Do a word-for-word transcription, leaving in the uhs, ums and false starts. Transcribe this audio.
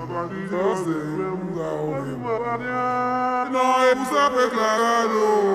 Thursday, nunca ouvimos. Nós, o sapo é claro.